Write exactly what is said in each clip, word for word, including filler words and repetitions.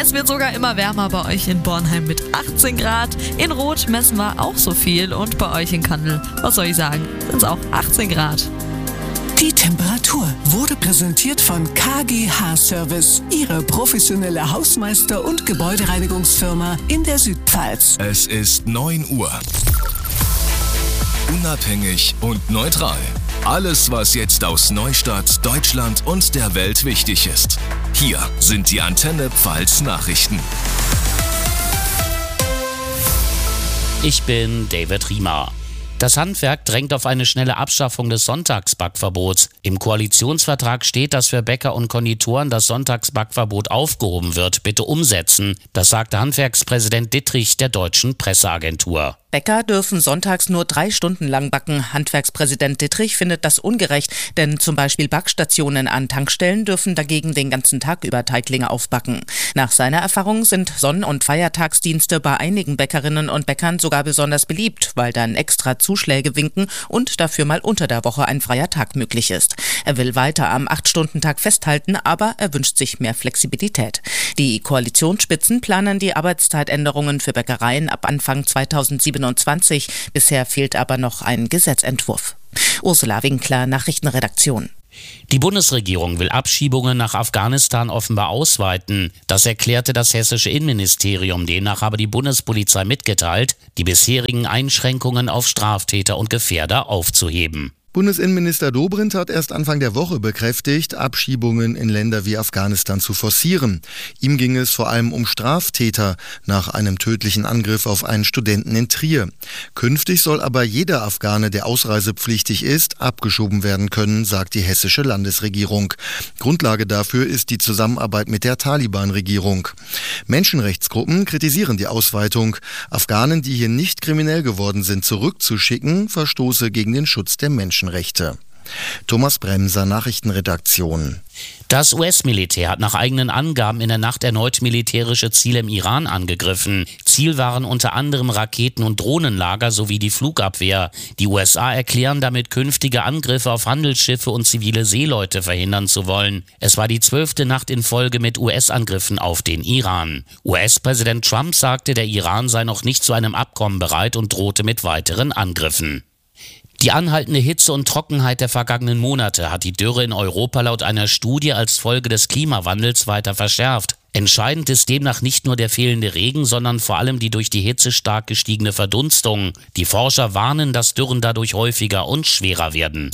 Es wird sogar immer wärmer bei euch in Bornheim mit achtzehn Grad. In Roth messen wir auch so viel und bei euch in Kandel, was soll ich sagen, sind es auch achtzehn Grad. Die Temperatur wurde präsentiert von K G H Service, Ihre professionelle Hausmeister- und Gebäudereinigungsfirma in der Südpfalz. Es ist neun Uhr. Unabhängig und neutral. Alles, was jetzt aus Neustadt, Deutschland und der Welt wichtig ist. Hier sind die Antenne Pfalz Nachrichten. Ich bin David Riemer. Das Handwerk drängt auf eine schnelle Abschaffung des Sonntagsbackverbots. Im Koalitionsvertrag steht, dass für Bäcker und Konditoren das Sonntagsbackverbot aufgehoben wird. Bitte umsetzen. Das sagte Handwerkspräsident Dittrich der Deutschen Presseagentur. Bäcker dürfen sonntags nur drei Stunden lang backen. Handwerkspräsident Dittrich findet das ungerecht, denn zum Beispiel Backstationen an Tankstellen dürfen dagegen den ganzen Tag über Teiglinge aufbacken. Nach seiner Erfahrung sind Sonn- und Feiertagsdienste bei einigen Bäckerinnen und Bäckern sogar besonders beliebt, weil dann extra Zuschläge winken und dafür mal unter der Woche ein freier Tag möglich ist. Er will weiter am acht-Stunden-Tag festhalten, aber er wünscht sich mehr Flexibilität. Die Koalitionsspitzen planen die Arbeitszeitänderungen für Bäckereien ab Anfang zweitausendsiebenundzwanzig. Bisher fehlt aber noch ein Gesetzentwurf. Ursula Winkler, Nachrichtenredaktion. Die Bundesregierung will Abschiebungen nach Afghanistan offenbar ausweiten. Das erklärte das hessische Innenministerium. Demnach habe die Bundespolizei mitgeteilt, die bisherigen Einschränkungen auf Straftäter und Gefährder aufzuheben. Bundesinnenminister Dobrindt hat erst Anfang der Woche bekräftigt, Abschiebungen in Länder wie Afghanistan zu forcieren. Ihm ging es vor allem um Straftäter nach einem tödlichen Angriff auf einen Studenten in Trier. Künftig soll aber jeder Afghane, der ausreisepflichtig ist, abgeschoben werden können, sagt die hessische Landesregierung. Grundlage dafür ist die Zusammenarbeit mit der Taliban-Regierung. Menschenrechtsgruppen kritisieren die Ausweitung. Afghanen, die hier nicht kriminell geworden sind, zurückzuschicken, verstoße gegen den Schutz der Menschenrechte. Rechte. Thomas Bremser, Nachrichtenredaktion. Das U S-Militär hat nach eigenen Angaben in der Nacht erneut militärische Ziele im Iran angegriffen. Ziel waren unter anderem Raketen- und Drohnenlager sowie die Flugabwehr. Die U S A erklären damit, künftige Angriffe auf Handelsschiffe und zivile Seeleute verhindern zu wollen. Es war die zwölfte Nacht in Folge mit U S-Angriffen auf den Iran. U S-Präsident Trump sagte, der Iran sei noch nicht zu einem Abkommen bereit und drohte mit weiteren Angriffen. Die anhaltende Hitze und Trockenheit der vergangenen Monate hat die Dürre in Europa laut einer Studie als Folge des Klimawandels weiter verschärft. Entscheidend ist demnach nicht nur der fehlende Regen, sondern vor allem die durch die Hitze stark gestiegene Verdunstung. Die Forscher warnen, dass Dürren dadurch häufiger und schwerer werden.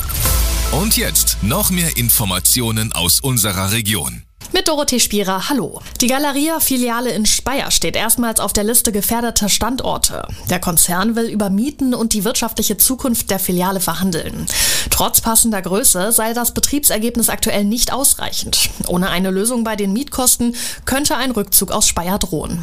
Und jetzt noch mehr Informationen aus unserer Region. Mit Dorothee Spierer, hallo. Die Galeria-Filiale in Speyer steht erstmals auf der Liste gefährdeter Standorte. Der Konzern will über Mieten und die wirtschaftliche Zukunft der Filiale verhandeln. Trotz passender Größe sei das Betriebsergebnis aktuell nicht ausreichend. Ohne eine Lösung bei den Mietkosten könnte ein Rückzug aus Speyer drohen.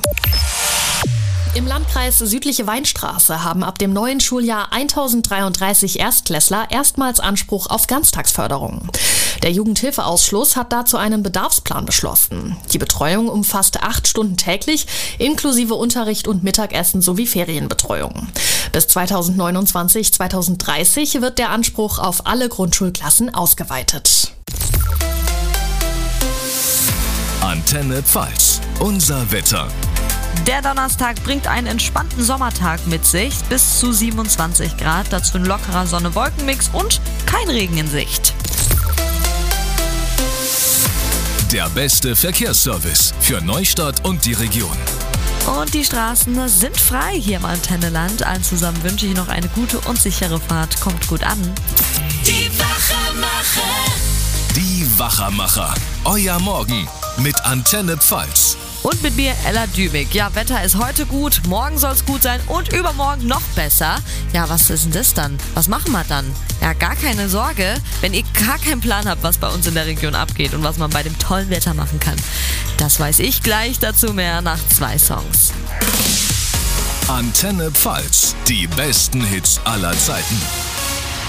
Im Landkreis Südliche Weinstraße haben ab dem neuen Schuljahr tausenddreiunddreißig Erstklässler erstmals Anspruch auf Ganztagsförderung. Der Jugendhilfeausschuss hat dazu einen Bedarfsplan beschlossen. Die Betreuung umfasst acht Stunden täglich, inklusive Unterricht und Mittagessen sowie Ferienbetreuung. Bis zweitausendneunundzwanzig zweitausenddreißig wird der Anspruch auf alle Grundschulklassen ausgeweitet. Antenne Pfalz, unser Wetter. Der Donnerstag bringt einen entspannten Sommertag mit sich, bis zu siebenundzwanzig Grad, dazu ein lockerer Sonne-Wolken-Mix und kein Regen in Sicht. Der beste Verkehrsservice für Neustadt und die Region. Und die Straßen sind frei hier im Antenneland. Allen zusammen wünsche ich noch eine gute und sichere Fahrt. Kommt gut an. Die Wachermacher. Die Wachermacher. Euer Morgen mit Antenne Pfalz. Und mit mir Ella Dümig. Ja, Wetter ist heute gut, morgen soll es gut sein und übermorgen noch besser. Ja, was ist denn das dann? Was machen wir dann? Ja, gar keine Sorge, wenn ihr gar keinen Plan habt, was bei uns in der Region abgeht und was man bei dem tollen Wetter machen kann. Das weiß ich gleich, dazu mehr nach zwei Songs. Antenne Pfalz, die besten Hits aller Zeiten.